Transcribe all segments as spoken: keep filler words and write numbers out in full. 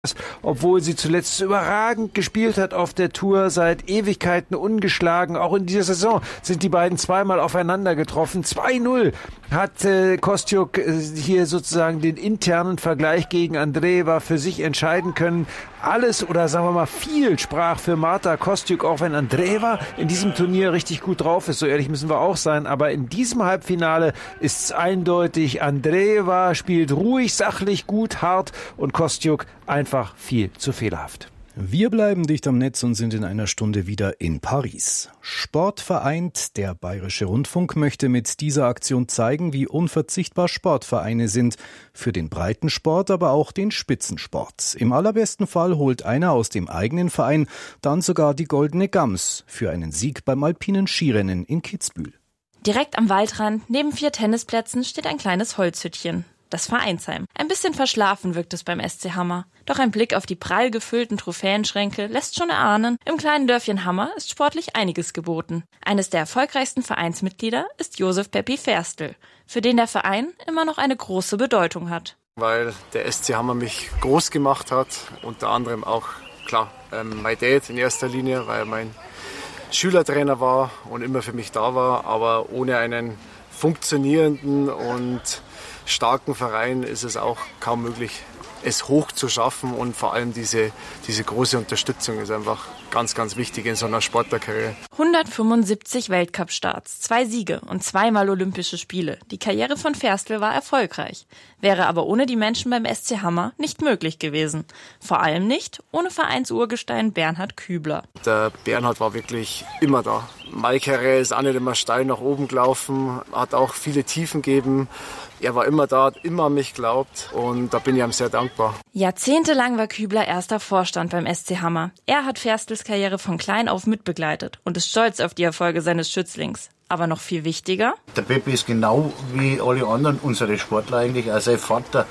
Obwohl sie zuletzt überragend gespielt hat auf der Tour, seit Ewigkeiten ungeschlagen. Auch in dieser Saison sind die beiden zweimal aufeinander getroffen. zwei null hat äh, Kostyuk äh, hier sozusagen den internen Vergleich gegen Andreeva für sich entscheiden können. Alles oder sagen wir mal viel sprach für Marta Kostyuk, auch wenn Andreeva in diesem Turnier richtig gut drauf ist. So ehrlich müssen wir auch sein. Aber in diesem Halbfinale ist es eindeutig, Andreeva spielt ruhig, sachlich, gut, hart und Kostyuk einfach viel zu fehlerhaft. Wir bleiben dicht am Netz und sind in einer Stunde wieder in Paris. Sport vereint. Der Bayerische Rundfunk möchte mit dieser Aktion zeigen, wie unverzichtbar Sportvereine sind. Für den Breitensport, aber auch den Spitzensport. Im allerbesten Fall holt einer aus dem eigenen Verein dann sogar die Goldene Gams für einen Sieg beim alpinen Skirennen in Kitzbühel. Direkt am Waldrand, neben vier Tennisplätzen, steht ein kleines Holzhüttchen. Das Vereinsheim. Ein bisschen verschlafen wirkt es beim S C Hammer. Doch ein Blick auf die prall gefüllten Trophäenschränke lässt schon erahnen, im kleinen Dörfchen Hammer ist sportlich einiges geboten. Eines der erfolgreichsten Vereinsmitglieder ist Josef Peppi Ferstl, für den der Verein immer noch eine große Bedeutung hat. Weil der S C Hammer mich groß gemacht hat, unter anderem auch, klar, ähm, mein Dad in erster Linie, weil er mein Schülertrainer war und immer für mich da war, aber ohne einen funktionierenden und starken Verein ist es auch kaum möglich, es hoch zu schaffen, und vor allem diese, diese große Unterstützung ist einfach ganz, ganz wichtig in so einer Sportlerkarriere. hundertfünfundsiebzig Weltcup-Starts, zwei Siege und zweimal Olympische Spiele. Die Karriere von Ferstl war erfolgreich, wäre aber ohne die Menschen beim S C Hammer nicht möglich gewesen. Vor allem nicht ohne Vereinsurgestein Bernhard Kübler. Der Bernhard war wirklich immer da. Meine Karriere ist auch nicht immer steil nach oben gelaufen, hat auch viele Tiefen gegeben. Er war immer da, hat immer an mich geglaubt, und da bin ich ihm sehr dankbar. Jahrzehntelang war Kübler erster Vorstand beim S C Hammer. Er hat Ferstls Karriere von klein auf mitbegleitet und ist stolz auf die Erfolge seines Schützlings. Aber noch viel wichtiger: Der Peppi ist genau wie alle anderen unsere Sportler eigentlich, also sein Vater,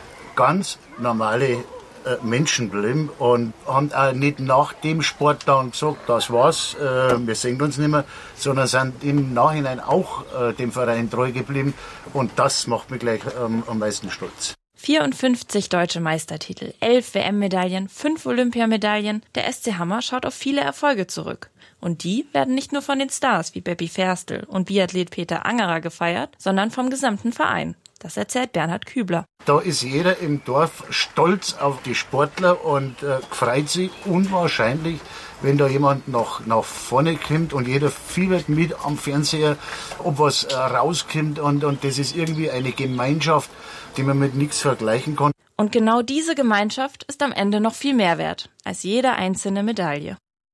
ganz normale Menschen bleiben und haben auch nicht nach dem Sport dann gesagt, das war's, äh, wir sehen uns nicht mehr, sondern sind im Nachhinein auch äh, dem Verein treu geblieben, und das macht mich gleich ähm, am meisten stolz. vierundfünfzig deutsche Meistertitel, elf W M-Medaillen, fünf Olympiamedaillen. Der S C Hammer schaut auf viele Erfolge zurück. Und die werden nicht nur von den Stars wie Peppi Ferstl und Biathlet Peter Angerer gefeiert, sondern vom gesamten Verein. Das erzählt Bernhard Kübler. Da ist jeder im Dorf stolz auf die Sportler und äh, freut sich unwahrscheinlich, wenn da jemand nach, nach vorne kommt, und jeder fiebert mit am Fernseher, ob was äh, rauskommt, und, und das ist irgendwie eine Gemeinschaft, die man mit nichts vergleichen kann. Und genau diese Gemeinschaft ist am Ende noch viel mehr wert als jede einzelne Medaille.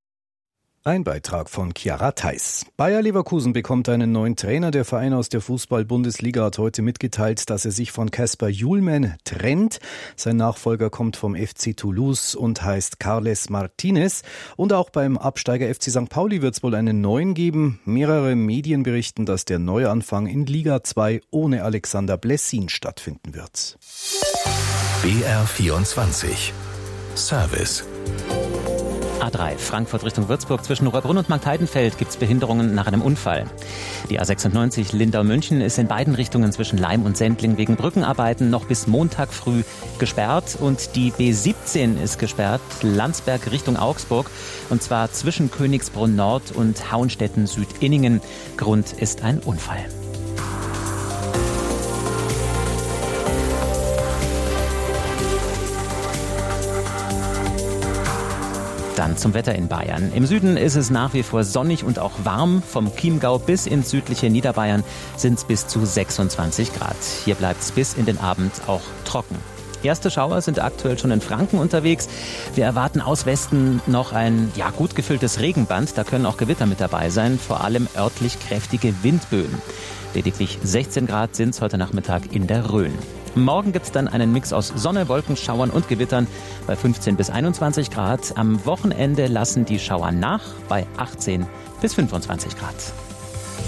Ein Beitrag von Chiara Theiss. Bayer Leverkusen bekommt einen neuen Trainer. Der Verein aus der Fußball-Bundesliga hat heute mitgeteilt, dass er sich von Kasper Hjulmand trennt. Sein Nachfolger kommt vom F C Toulouse und heißt Carles Martinez. Und auch beim Absteiger F C Sankt Pauli wird es wohl einen neuen geben. Mehrere Medien berichten, dass der Neuanfang in Liga zwei ohne Alexander Blessin stattfinden wird. B R vierundzwanzig Service. A drei, Frankfurt Richtung Würzburg. Zwischen Rohrbrunn und Marktheidenfeld gibt es Behinderungen nach einem Unfall. Die A sechsundneunzig Lindau-München ist in beiden Richtungen zwischen Leim und Sendling wegen Brückenarbeiten noch bis Montag früh gesperrt. Und die B siebzehn ist gesperrt, Landsberg Richtung Augsburg. Und zwar zwischen Königsbrunn Nord und Hauenstetten Südinningen. Grund ist ein Unfall. Dann zum Wetter in Bayern. Im Süden ist es nach wie vor sonnig und auch warm. Vom Chiemgau bis ins südliche Niederbayern sind es bis zu sechsundzwanzig Grad. Hier bleibt es bis in den Abend auch trocken. Erste Schauer sind aktuell schon in Franken unterwegs. Wir erwarten aus Westen noch ein ja, gut gefülltes Regenband. Da können auch Gewitter mit dabei sein, vor allem örtlich kräftige Windböen. Lediglich sechzehn Grad sind es heute Nachmittag in der Rhön. Morgen gibt es dann einen Mix aus Sonne, Wolkenschauern und Gewittern bei fünfzehn bis einundzwanzig Grad. Am Wochenende lassen die Schauer nach bei achtzehn bis fünfundzwanzig Grad.